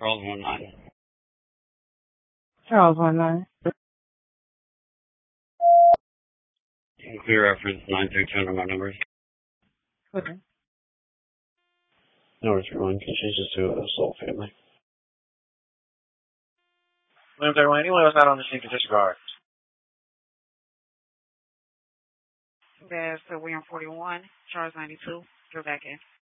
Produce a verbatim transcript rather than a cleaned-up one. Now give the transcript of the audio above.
Charles one nine. Charles one nine. Clear reference nine three two under my numbers. Okay. No, it's going. Can change this to assault family. William thirty-one, anyone was not on the scene to disregard. That's uh, William forty-one, Charles ninety-two. Go back in.